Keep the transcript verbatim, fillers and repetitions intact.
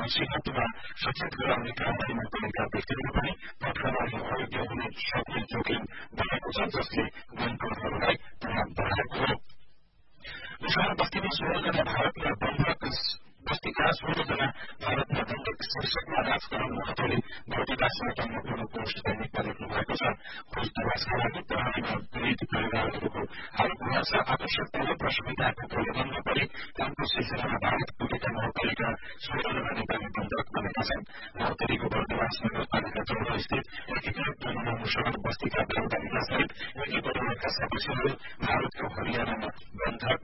नसीहतमा सचेत गराउने काममा नगरेका व्यक्तिहरू पनि पटकनाले अयोग्य हुने सक्ने जोखिम बढेको छ, जसले वनकर्मीहरूलाई तनाव बढाएको हो। विशाल बस्तीमा सोह्रजना भारतमा बन्धक बस्तीका सोह्रजना भारतमा बन्धक शीर्षकमा राजकरण महतोले भौतिका सहायतामा पूर्ण पोस्ट दैनिकमा लेख्नु भएको छ। खोज तलासका लागि प्रहरीमा पीड़ित परिवारहरूको हाल गुनास आकर्षक तलब र सुविधाको प्रलोभनमा परि कामको सिलसिलामा भारत पुगेका नौकरीका सोह्रजना नेपाली बन्धक बनेका छन्। नौकरीको बर्दवास नगरपालिका चौध स्थित एकीकृत नमुना मुसहर बस्तीका बाल बालिका सहित एकै परिवारका सदस्यहरू भारतको हरियाणामा